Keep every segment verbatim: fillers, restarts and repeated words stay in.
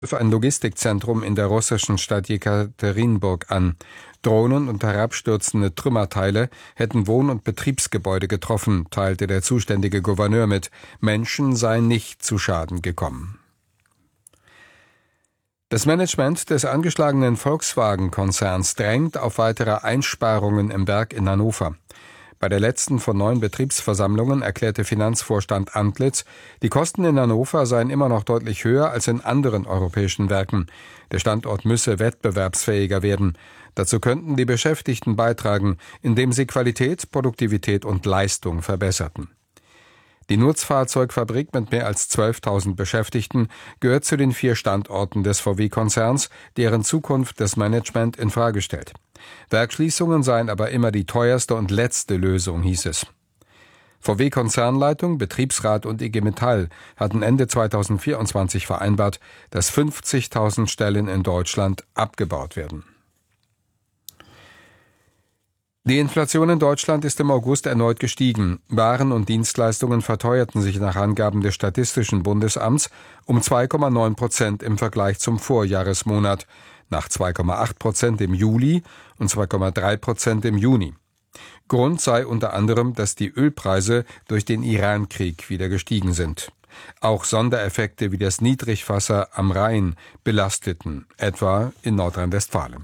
ein Logistikzentrum in der russischen Stadt Jekaterinburg an. Drohnen und herabstürzende Trümmerteile hätten Wohn- und Betriebsgebäude getroffen, teilte der zuständige Gouverneur mit. Menschen seien nicht zu Schaden gekommen. Das Management des angeschlagenen Volkswagen-Konzerns drängt auf weitere Einsparungen im Werk in Hannover. Bei der letzten von neun Betriebsversammlungen erklärte Finanzvorstand Antlitz, die Kosten in Hannover seien immer noch deutlich höher als in anderen europäischen Werken. Der Standort müsse wettbewerbsfähiger werden. Dazu könnten die Beschäftigten beitragen, indem sie Qualität, Produktivität und Leistung verbesserten. Die Nutzfahrzeugfabrik mit mehr als zwölftausend Beschäftigten gehört zu den vier Standorten des V W-Konzerns, deren Zukunft das Management in Frage stellt. Werksschließungen seien aber immer die teuerste und letzte Lösung, hieß es. V W-Konzernleitung, Betriebsrat und I G Metall hatten Ende zweitausendvierundzwanzig vereinbart, dass fünfzigtausend Stellen in Deutschland abgebaut werden. Die Inflation in Deutschland ist im August erneut gestiegen. Waren und Dienstleistungen verteuerten sich nach Angaben des Statistischen Bundesamts um zwei Komma neun Prozent im Vergleich zum Vorjahresmonat, nach zwei Komma acht Prozent im Juli und zwei Komma drei Prozent im Juni. Grund sei unter anderem, dass die Ölpreise durch den Iran-Krieg wieder gestiegen sind. Auch Sondereffekte wie das Niedrigwasser am Rhein belasteten, etwa in Nordrhein-Westfalen.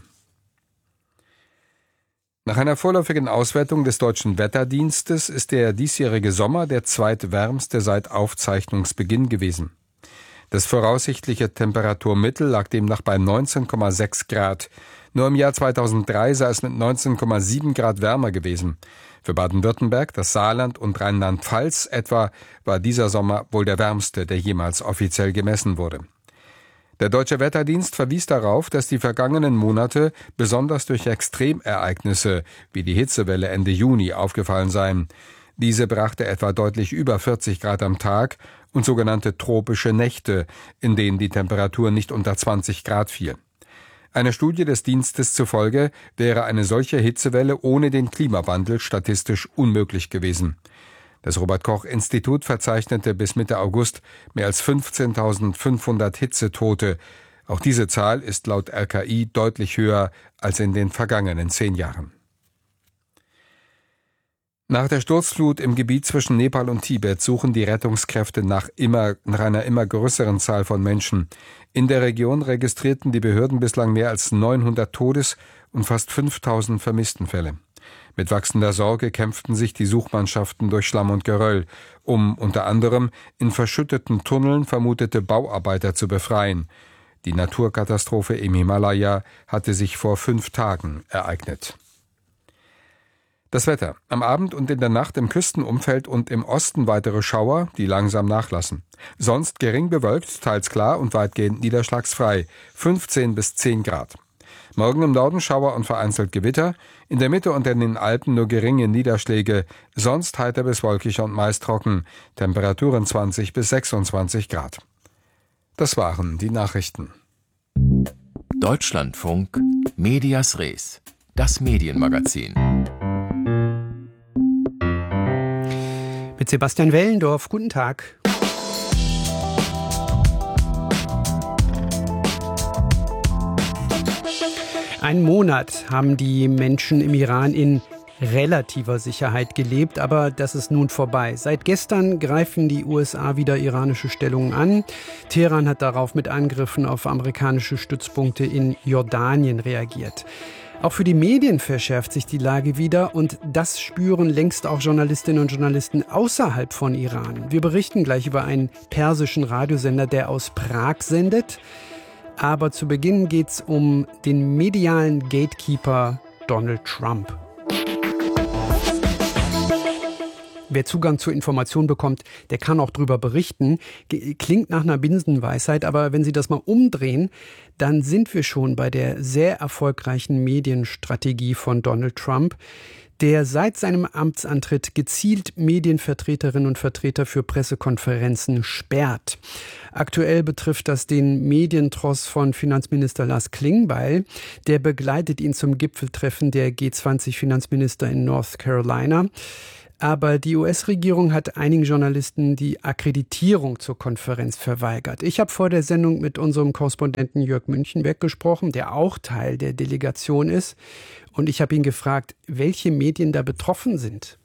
Nach einer vorläufigen Auswertung des Deutschen Wetterdienstes ist der diesjährige Sommer der zweitwärmste seit Aufzeichnungsbeginn gewesen. Das voraussichtliche Temperaturmittel lag demnach bei neunzehn Komma sechs Grad. Nur im Jahr zweitausenddrei sei es mit neunzehn Komma sieben Grad wärmer gewesen. Für Baden-Württemberg, das Saarland und Rheinland-Pfalz etwa war dieser Sommer wohl der wärmste, der jemals offiziell gemessen wurde. Der Deutsche Wetterdienst verwies darauf, dass die vergangenen Monate besonders durch Extremereignisse wie die Hitzewelle Ende Juni aufgefallen seien. Diese brachte etwa deutlich über vierzig Grad am Tag und sogenannte tropische Nächte, in denen die Temperatur nicht unter zwanzig Grad fiel. Einer Studie des Dienstes zufolge wäre eine solche Hitzewelle ohne den Klimawandel statistisch unmöglich gewesen. Das Robert-Koch-Institut verzeichnete bis Mitte August mehr als fünfzehntausendfünfhundert Hitzetote. Auch diese Zahl ist laut R K I deutlich höher als in den vergangenen zehn Jahren. Nach der Sturzflut im Gebiet zwischen Nepal und Tibet suchen die Rettungskräfte nach, immer, nach einer immer größeren Zahl von Menschen. In der Region registrierten die Behörden bislang mehr als neunhundert Todes- und fast fünftausend Vermisstenfälle. Mit wachsender Sorge kämpften sich die Suchmannschaften durch Schlamm und Geröll, um unter anderem in verschütteten Tunneln vermutete Bauarbeiter zu befreien. Die Naturkatastrophe im Himalaya hatte sich vor fünf Tagen ereignet. Das Wetter. Am Abend und in der Nacht im Küstenumfeld und im Osten weitere Schauer, die langsam nachlassen. Sonst gering bewölkt, teils klar und weitgehend niederschlagsfrei. fünfzehn bis zehn Grad. Morgen im Norden Schauer und vereinzelt Gewitter, in der Mitte und in den Alpen nur geringe Niederschläge, sonst heiter bis wolkig und meist trocken, Temperaturen zwanzig bis sechsundzwanzig Grad. Das waren die Nachrichten. Deutschlandfunk Medias Res, das Medienmagazin. Mit Sebastian Wellendorf, guten Tag. Einen Monat haben die Menschen im Iran in relativer Sicherheit gelebt, aber das ist nun vorbei. Seit gestern greifen die U S A wieder iranische Stellungen an. Teheran hat darauf mit Angriffen auf amerikanische Stützpunkte in Jordanien reagiert. Auch für die Medien verschärft sich die Lage wieder und das spüren längst auch Journalistinnen und Journalisten außerhalb von Iran. Wir berichten gleich über einen persischen Radiosender, der aus Prag sendet. Aber zu Beginn geht es um den medialen Gatekeeper Donald Trump. Wer Zugang zu Informationen bekommt, der kann auch drüber berichten. Klingt nach einer Binsenweisheit, aber wenn Sie das mal umdrehen, dann sind wir schon bei der sehr erfolgreichen Medienstrategie von Donald Trump, der seit seinem Amtsantritt gezielt Medienvertreterinnen und Vertreter für Pressekonferenzen sperrt. Aktuell betrifft das den Medientross von Finanzminister Lars Klingbeil. Der begleitet ihn zum Gipfeltreffen der G zwanzig Finanzminister in North Carolina. Aber die U S-Regierung hat einigen Journalisten die Akkreditierung zur Konferenz verweigert. Ich habe vor der Sendung mit unserem Korrespondenten Jörg Münchenberg gesprochen, der auch Teil der Delegation ist. Und ich habe ihn gefragt, welche Medien da betroffen sind.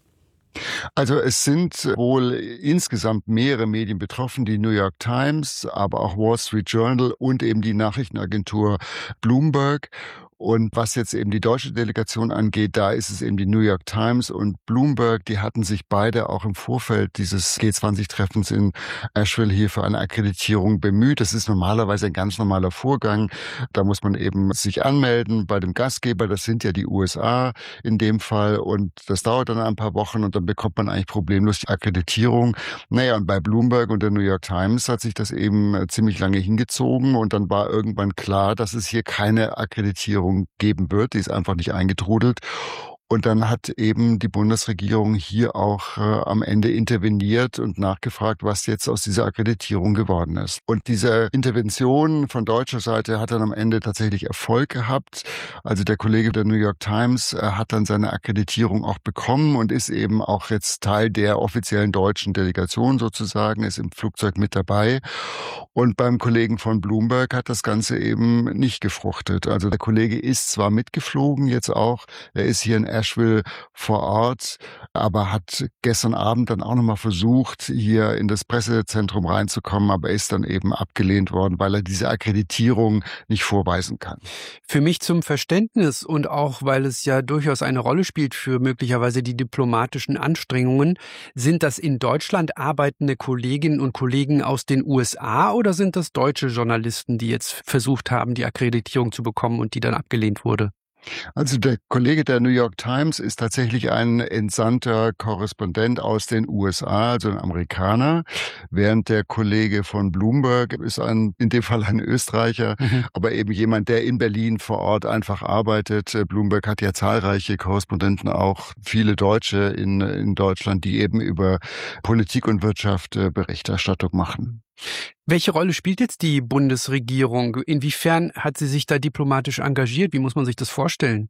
Also es sind wohl insgesamt mehrere Medien betroffen, die New York Times, aber auch Wall Street Journal und eben die Nachrichtenagentur Bloomberg. Und was jetzt eben die deutsche Delegation angeht, da ist es eben die New York Times und Bloomberg, die hatten sich beide auch im Vorfeld dieses G zwanzig Treffens in Asheville hier für eine Akkreditierung bemüht. Das ist normalerweise ein ganz normaler Vorgang. Da muss man eben sich anmelden bei dem Gastgeber, das sind ja die U S A in dem Fall. Und das dauert dann ein paar Wochen und dann bekommt man eigentlich problemlos die Akkreditierung. Naja, und bei Bloomberg und der New York Times hat sich das eben ziemlich lange hingezogen und dann war irgendwann klar, dass es hier keine Akkreditierung geben wird. Die ist einfach nicht eingetrudelt. Und dann hat eben die Bundesregierung hier auch äh, am Ende interveniert und nachgefragt, was jetzt aus dieser Akkreditierung geworden ist. Und diese Intervention von deutscher Seite hat dann am Ende tatsächlich Erfolg gehabt. Also der Kollege der New York Times äh, hat dann seine Akkreditierung auch bekommen und ist eben auch jetzt Teil der offiziellen deutschen Delegation sozusagen, ist im Flugzeug mit dabei. Und beim Kollegen von Bloomberg hat das Ganze eben nicht gefruchtet. Also der Kollege ist zwar mitgeflogen jetzt auch, er ist hier in Asheville vor Ort, aber hat gestern Abend dann auch nochmal versucht, hier in das Pressezentrum reinzukommen, aber ist dann eben abgelehnt worden, weil er diese Akkreditierung nicht vorweisen kann. Für mich zum Verständnis und auch, weil es ja durchaus eine Rolle spielt für möglicherweise die diplomatischen Anstrengungen, sind das in Deutschland arbeitende Kolleginnen und Kollegen aus den U S A oder sind das deutsche Journalisten, die jetzt versucht haben, die Akkreditierung zu bekommen und die dann abgelehnt wurde? Also der Kollege der New York Times ist tatsächlich ein entsandter Korrespondent aus den U S A, also ein Amerikaner, während der Kollege von Bloomberg ist ein, in dem Fall ein Österreicher, mhm. aber eben jemand, der in Berlin vor Ort einfach arbeitet. Bloomberg hat ja zahlreiche Korrespondenten, auch viele Deutsche in, in Deutschland, die eben über Politik und Wirtschaft Berichterstattung machen. Welche Rolle spielt jetzt die Bundesregierung? Inwiefern hat sie sich da diplomatisch engagiert? Wie muss man sich das vorstellen?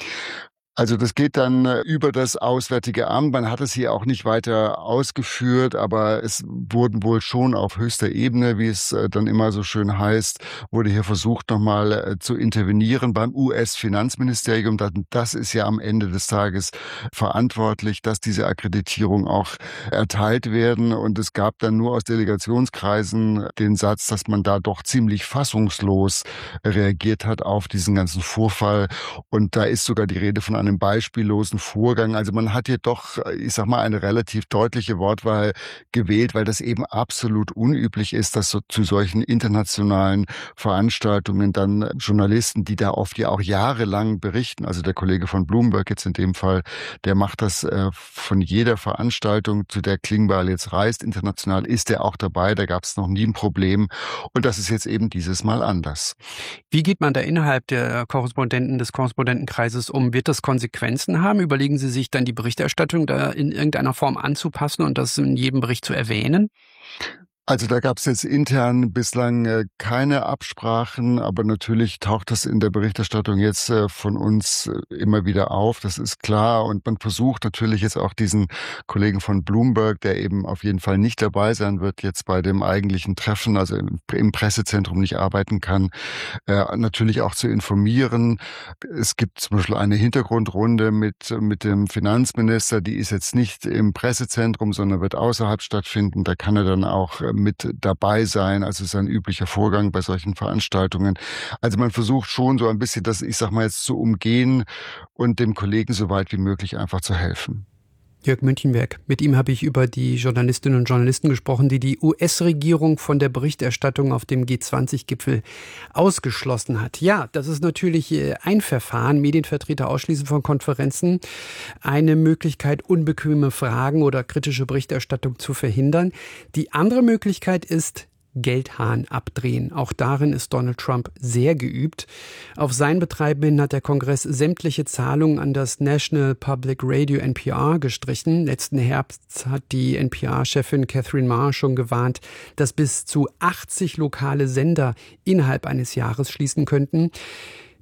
Also das geht dann über das Auswärtige Amt. Man hat es hier auch nicht weiter ausgeführt, aber es wurden wohl schon auf höchster Ebene, wie es dann immer so schön heißt, wurde hier versucht, nochmal zu intervenieren beim U S-Finanzministerium. Das ist ja am Ende des Tages verantwortlich, dass diese Akkreditierung auch erteilt werden. Und es gab dann nur aus Delegationskreisen den Satz, dass man da doch ziemlich fassungslos reagiert hat auf diesen ganzen Vorfall. Und da ist sogar die Rede von einem beispiellosen Vorgang. Also man hat hier doch, ich sag mal, eine relativ deutliche Wortwahl gewählt, weil das eben absolut unüblich ist, dass so zu solchen internationalen Veranstaltungen dann Journalisten, die da oft ja auch jahrelang berichten, also der Kollege von Bloomberg jetzt in dem Fall, der macht das äh, von jeder Veranstaltung, zu der Klingbeil jetzt reist, international ist er auch dabei, da gab es noch nie ein Problem und das ist jetzt eben dieses Mal anders. Wie geht man da innerhalb der Korrespondenten des Korrespondentenkreises um? Wird das Konsequenzen haben? Überlegen Sie sich dann die Berichterstattung da in irgendeiner Form anzupassen und das in jedem Bericht zu erwähnen? Also da gab es jetzt intern bislang äh, keine Absprachen, aber natürlich taucht das in der Berichterstattung jetzt äh, von uns äh, immer wieder auf, das ist klar. Und man versucht natürlich jetzt auch diesen Kollegen von Bloomberg, der eben auf jeden Fall nicht dabei sein wird, jetzt bei dem eigentlichen Treffen, also im, im Pressezentrum nicht arbeiten kann, äh, natürlich auch zu informieren. Es gibt zum Beispiel eine Hintergrundrunde mit, mit dem Finanzminister, die ist jetzt nicht im Pressezentrum, sondern wird außerhalb stattfinden. Da kann er dann auch äh, mit dabei sein. Also es ist ein üblicher Vorgang bei solchen Veranstaltungen. Also man versucht schon so ein bisschen das, ich sag mal jetzt, zu umgehen und dem Kollegen so weit wie möglich einfach zu helfen. Jörg Münchenberg, mit ihm habe ich über die Journalistinnen und Journalisten gesprochen, die die U S-Regierung von der Berichterstattung auf dem G zwanzig Gipfel ausgeschlossen hat. Ja, das ist natürlich ein Verfahren, Medienvertreter ausschließen von Konferenzen, eine Möglichkeit, unbequeme Fragen oder kritische Berichterstattung zu verhindern. Die andere Möglichkeit ist, Geldhahn abdrehen. Auch darin ist Donald Trump sehr geübt. Auf sein Betreiben hin hat der Kongress sämtliche Zahlungen an das National Public Radio N P R gestrichen. Letzten Herbst hat die N P R-Chefin Catherine Marr schon gewarnt, dass bis zu achtzig lokale Sender innerhalb eines Jahres schließen könnten.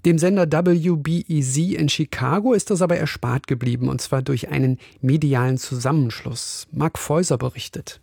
Dem Sender W B E Z in Chicago ist das aber erspart geblieben, und zwar durch einen medialen Zusammenschluss. Mark Feuser berichtet.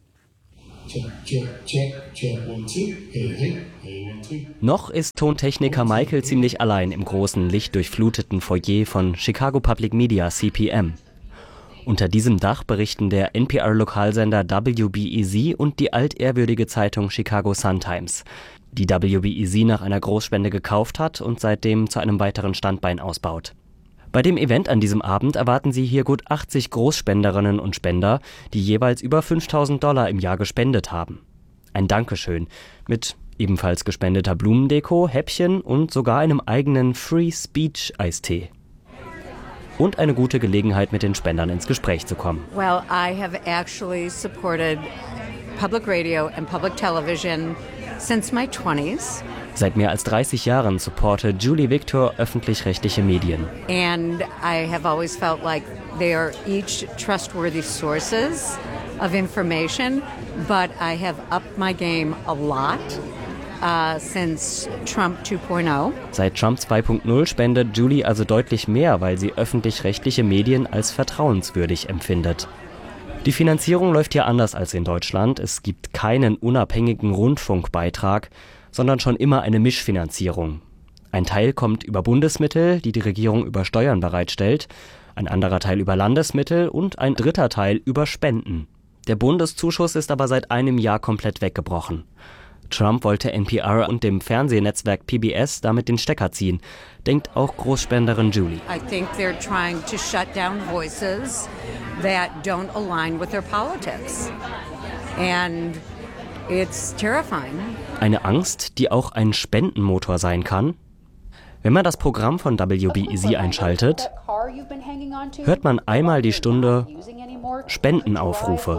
Noch ist Tontechniker Michael ziemlich allein im großen, lichtdurchfluteten Foyer von Chicago Public Media C P M. Unter diesem Dach berichten der N P R-Lokalsender W B E Z und die altehrwürdige Zeitung Chicago Sun-Times, die W B E Z nach einer Großspende gekauft hat und seitdem zu einem weiteren Standbein ausbaut. Bei dem Event an diesem Abend erwarten Sie hier gut achtzig Großspenderinnen und Spender, die jeweils über fünftausend Dollar im Jahr gespendet haben. Ein Dankeschön mit ebenfalls gespendeter Blumendeko, Häppchen und sogar einem eigenen Free Speech Eistee. Und eine gute Gelegenheit, mit den Spendern ins Gespräch zu kommen. Well, I have actually supported public radio and public television since my twenties. Seit mehr als dreißig Jahren supportet Julie Victor öffentlich-rechtliche Medien. And I have always felt like they are each trustworthy sources of information, but I have upped my game a lot uh, since Trump two point oh. Seit Trump zwei Punkt null spendet Julie also deutlich mehr, weil sie öffentlich-rechtliche Medien als vertrauenswürdig empfindet. Die Finanzierung läuft hier anders als in Deutschland. Es gibt keinen unabhängigen Rundfunkbeitrag, sondern schon immer eine Mischfinanzierung. Ein Teil kommt über Bundesmittel, die die Regierung über Steuern bereitstellt, ein anderer Teil über Landesmittel und ein dritter Teil über Spenden. Der Bundeszuschuss ist aber seit einem Jahr komplett weggebrochen. Trump wollte N P R und dem Fernsehnetzwerk P B S damit den Stecker ziehen, denkt auch Großspenderin Julie. I think they're trying to shut down voices that don't align with their politics. And it's terrifying. Eine Angst, die auch ein Spendenmotor sein kann. Wenn man das Programm von W B E Z einschaltet, hört man einmal die Stunde Spendenaufrufe.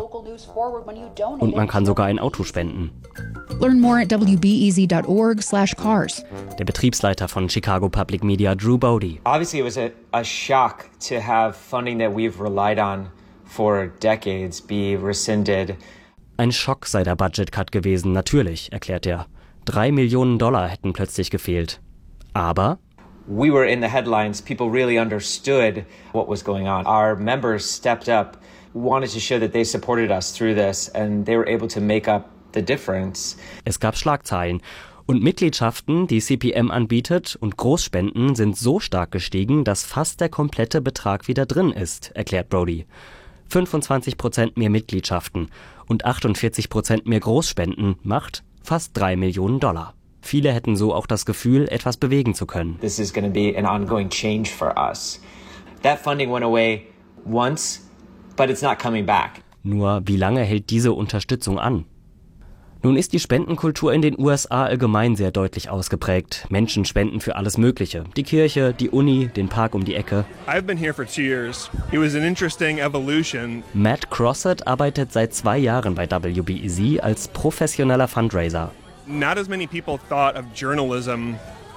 Und man kann sogar ein Auto spenden. Learn more at w b e z dot org slash cars. Der Betriebsleiter von Chicago Public Media, Drew Bodie. Obviously it was a, a shock to have funding that we've relied on for decades be rescinded. Ein Schock sei der Budget-Cut gewesen, natürlich, erklärt er. Drei Millionen Dollar hätten plötzlich gefehlt. Aber we were in the headlines. People really understood what was going on. Our members stepped up, wanted to show that they supported us through this, and they were able to make up the difference. Es gab Schlagzeilen. Und Mitgliedschaften, die C P M anbietet, und Großspenden sind so stark gestiegen, dass fast der komplette Betrag wieder drin ist, erklärt Brody. fünfundzwanzig Prozent mehr Mitgliedschaften und achtundvierzig Prozent mehr Großspenden macht fast drei Millionen Dollar. Viele hätten so auch das Gefühl, etwas bewegen zu können. This is going to be an ongoing change for us. That funding went away once, but it's not coming back. Nur wie lange hält diese Unterstützung an? Nun ist die Spendenkultur in den U S A allgemein sehr deutlich ausgeprägt. Menschen spenden für alles Mögliche. Die Kirche, die Uni, den Park um die Ecke. I've been here for two years. It was an interesting evolution. Matt Crossett arbeitet seit zwei Jahren bei W B E Z als professioneller Fundraiser. Not as many people thought of journalism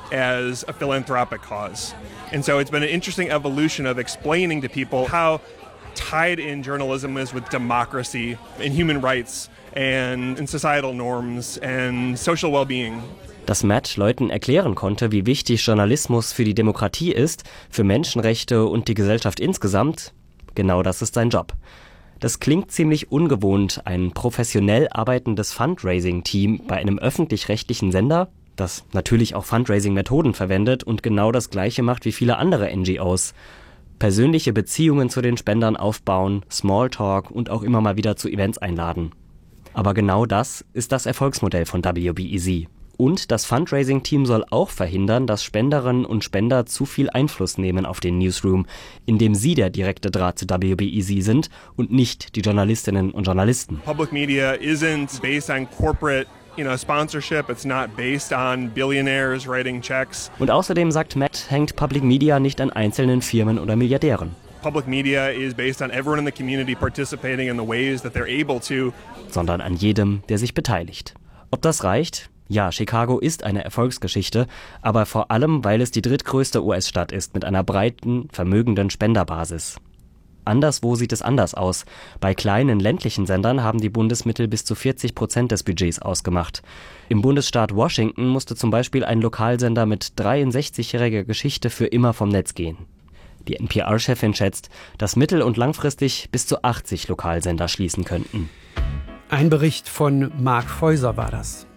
as a philanthropic cause. And so it's been an interesting evolution of explaining to people how tied in journalism is with democracy and human rights and in societal norms and social well-being. Dass Matt Leuten erklären konnte, wie wichtig Journalismus für die Demokratie ist, für Menschenrechte und die Gesellschaft insgesamt, genau das ist sein Job. Das klingt ziemlich ungewohnt, ein professionell arbeitendes Fundraising-Team bei einem öffentlich-rechtlichen Sender, das natürlich auch Fundraising-Methoden verwendet und genau das Gleiche macht wie viele andere N G Os. Persönliche Beziehungen zu den Spendern aufbauen, Smalltalk und auch immer mal wieder zu Events einladen. Aber genau das ist das Erfolgsmodell von W B E Z. Und das Fundraising-Team soll auch verhindern, dass Spenderinnen und Spender zu viel Einfluss nehmen auf den Newsroom, indem sie der direkte Draht zu W B E Z sind und nicht die Journalistinnen und Journalisten. Public media isn't based on corporate, you know, sponsorship. It's not based on billionaires writing checks. Und außerdem, sagt Matt, hängt Public Media nicht an einzelnen Firmen oder Milliardären. Public media is based on everyone in the community participating in the ways that they're able to. Sondern an jedem, der sich beteiligt. Ob das reicht? Ja, Chicago ist eine Erfolgsgeschichte, aber vor allem, weil es die drittgrößte U S-Stadt ist mit einer breiten, vermögenden Spenderbasis. Anderswo sieht es anders aus. Bei kleinen ländlichen Sendern haben die Bundesmittel bis zu vierzig Prozent des Budgets ausgemacht. Im Bundesstaat Washington musste zum Beispiel ein Lokalsender mit dreiundsechzigjähriger Geschichte für immer vom Netz gehen. Die N P R-Chefin schätzt, dass mittel- und langfristig bis zu achtzig Lokalsender schließen könnten. Ein Bericht von Marc Feuser war das.